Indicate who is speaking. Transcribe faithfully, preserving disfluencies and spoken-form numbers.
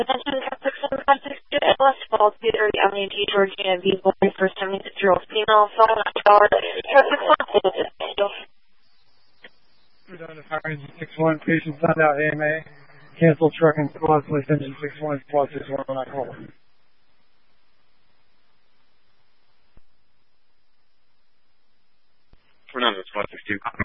Speaker 1: Attention, six one five six two, L S Falls, Peter, L A G, Georgia, V one for seventy-six-year-old female, phone hour, six one six two.
Speaker 2: We're down to Fire Engine six one, patient found out A M A, cancel truck and squad, place engine six one, squad six one on that call.
Speaker 3: We're down to squad six two, copy.